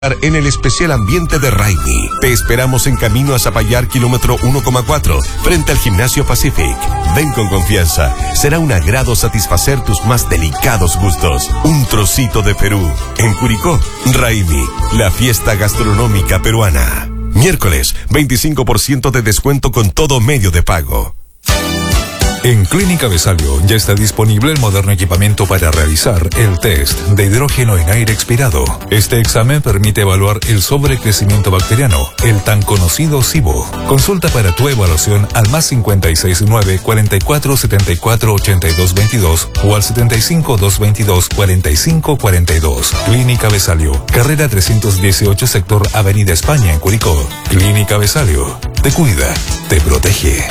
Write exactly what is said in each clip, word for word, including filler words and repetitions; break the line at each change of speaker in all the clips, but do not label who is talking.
En el especial ambiente de Raimi. Te esperamos en camino a Zapallar, kilómetro uno coma cuatro, frente al Gimnasio Pacific. Ven con confianza. Será un agrado satisfacer tus más delicados gustos. Un trocito de Perú. En Curicó, Raimi, la fiesta gastronómica peruana. Miércoles, veinticinco por ciento de descuento con todo medio de pago.
En Clínica Besalio ya está disponible el moderno equipamiento para realizar el test de hidrógeno en aire expirado. Este examen permite evaluar el sobrecrecimiento bacteriano, el tan conocido SIBO. Consulta para tu evaluación al más cincuenta y seis nueve, cuarenta y cuatro, setenta y cuatro, ochenta y dos veintidós o al setenta y cinco, doscientos veintidós, cuarenta y cinco cuarenta y dos. Clínica Besalio, carrera trescientos dieciocho, sector Avenida España en Curicó. Clínica Besalio, te cuida, te protege.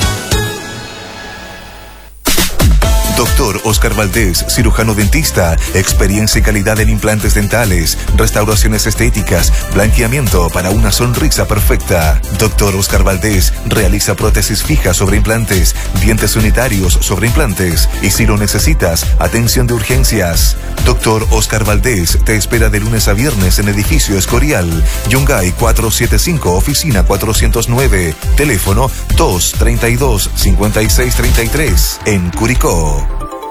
Doctor Oscar Valdés, cirujano dentista, experiencia y calidad en implantes dentales, restauraciones estéticas, blanqueamiento para una sonrisa perfecta. Doctor Oscar Valdés realiza prótesis fijas sobre implantes, dientes unitarios sobre implantes y si lo necesitas, atención de urgencias. Doctor Oscar Valdés te espera de lunes a viernes en edificio Escorial, Yungay cuatrocientos setenta y cinco, oficina cuatrocientos nueve, teléfono dos treinta y dos, cincuenta y seis treinta y tres, en Curicó.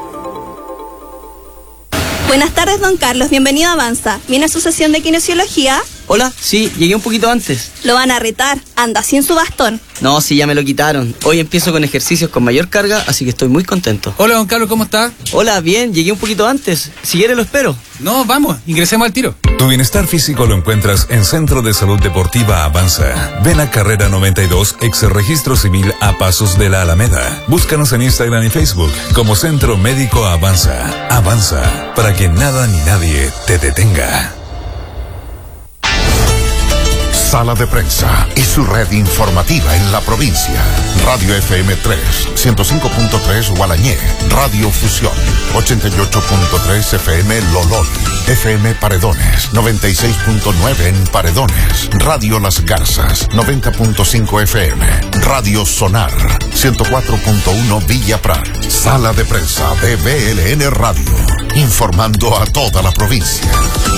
Buenas tardes, don Carlos. Bienvenido a Avanza. ¿Viene a su sesión de kinesiología?
Hola, sí, llegué un poquito antes.
Lo van a retar. Anda sin su bastón.
No, sí, ya me lo quitaron. Hoy empiezo con ejercicios con mayor carga, así que estoy muy contento.
Hola, don Carlos, ¿cómo está?
Hola, bien, llegué un poquito antes. Si quiere lo espero.
No, vamos, ingresemos al tiro.
Tu bienestar físico lo encuentras en Centro de Salud Deportiva Avanza. Ven a Carrera noventa y dos, ex registro civil a pasos de la Alameda. Búscanos en Instagram y Facebook como Centro Médico Avanza. Avanza, para que nada ni nadie te detenga.
Sala de Prensa y su red informativa en la provincia. Radio F M tres, ciento cinco punto tres Gualañé. Radio Fusión, ochenta y ocho punto tres F M Lolol. F M Paredones, noventa y seis punto nueve en Paredones. Radio Las Garzas, noventa punto cinco F M. Radio Sonar, ciento cuatro punto uno Villa Prat. Sala de Prensa de B L N Radio, informando a toda la provincia.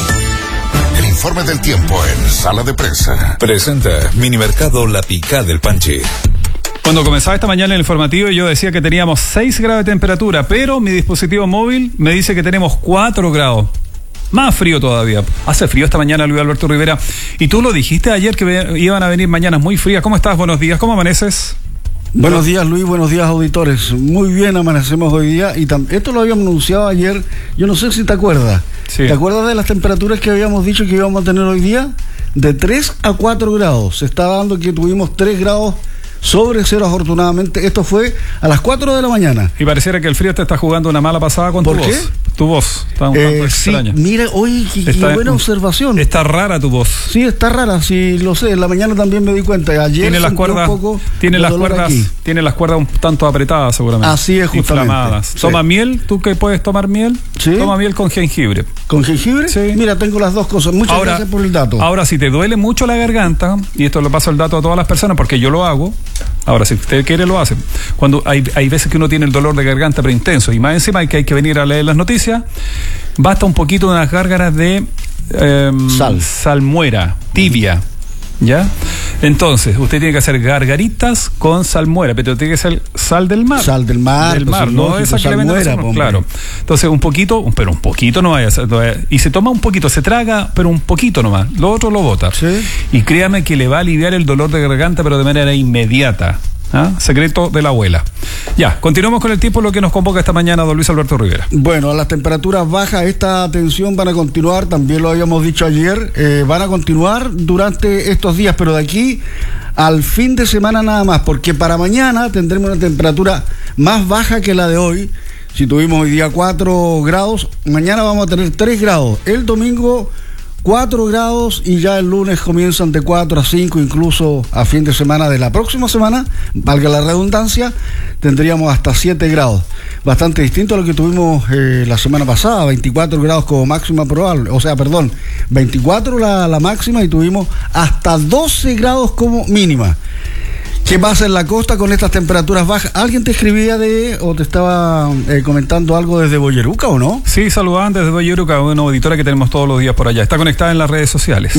El informe del tiempo en Sala de Prensa.
Presenta Minimercado La Picá del Panche.
Cuando comenzaba esta mañana el informativo yo decía que teníamos seis grados de temperatura, pero mi dispositivo móvil me dice que tenemos cuatro grados. Más frío todavía. Hace frío esta mañana, Luis Alberto Rivera. Y tú lo dijiste ayer que iban a venir mañanas muy frías. ¿Cómo estás? Buenos días. ¿Cómo amaneces?
Buenos días, Luis, buenos días, auditores. Muy bien, amanecemos hoy día y tam- esto lo habíamos anunciado ayer. Yo no sé si te acuerdas.
Sí.
¿Te acuerdas de las temperaturas que habíamos dicho que íbamos a tener hoy día? De tres a cuatro grados. Se está dando que tuvimos tres grados sobre cero, afortunadamente. Esto fue a las cuatro de la mañana.
Y pareciera que el frío te está jugando una mala pasada con tu voz.
¿Por qué?
Tu voz está un
Eh,
tanto
sí,
extraña.
mira, oye, qué, qué
Está-
buena observación.
Está rara tu voz.
Sí, está rara, sí, lo sé. En la mañana también me di cuenta. Ayer
Tiene las
sentí
cuerdas,
un poco
tiene
de
las
dolor
cuerdas,
aquí.
tiene las cuerdas un tanto apretadas seguramente.
Así es, justamente.
Inflamadas.
Sí.
¿Toma miel? ¿Tú que puedes tomar miel?
Sí.
Toma miel con jengibre.
¿Con jengibre?
Sí.
Mira, tengo las dos cosas. Muchas
Ahora,
gracias por el dato.
Ahora, si te duele mucho la garganta, y esto lo paso el dato a todas las personas porque yo lo hago, ahora si usted quiere lo hace. Cuando hay, hay veces que uno tiene el dolor de garganta pero intenso, y más encima hay que hay que venir a leer las noticias, basta un poquito de unas gárgaras de eh,
Sal.
salmuera, tibia. ¿Ya? Entonces, usted tiene que hacer gargaritas con salmuera, pero tiene que ser sal del mar.
Sal del mar,
Del
pues,
mar,
es
no
lógico,
esa que le venden
salmuera,
nosotros,
hombre.
claro. Entonces, un poquito, pero un poquito no vaya a ser, no vaya- y se toma un poquito, se traga, pero un poquito nomás. Lo otro lo bota.
Sí.
Y créame que le va a aliviar el dolor de garganta, pero de manera inmediata. ¿Ah? Secreto de la abuela. Ya, continuamos con el tiempo, lo que nos convoca esta mañana don Luis Alberto Rivera.
Bueno, a las temperaturas bajas, esta tensión van a continuar, también lo habíamos dicho ayer, eh, van a continuar durante estos días, pero de aquí al fin de semana nada más, porque para mañana tendremos una temperatura más baja que la de hoy. Si tuvimos hoy día cuatro grados, mañana vamos a tener tres grados. El domingo cuatro grados y ya el lunes comienzan de cuatro a cinco, incluso a fin de semana de la próxima semana, valga la redundancia, tendríamos hasta siete grados. Bastante distinto a lo que tuvimos eh, la semana pasada, veinticuatro grados como máxima probable, o sea, perdón, veinticuatro la, la máxima y tuvimos hasta doce grados como mínima. ¿Qué pasa en la costa con estas temperaturas bajas? ¿Alguien te escribía de o te estaba eh, comentando algo desde Boyeruca o no?
Sí, saludaban desde Boyeruca, una auditora que tenemos todos los días por allá. Está conectada en las redes sociales.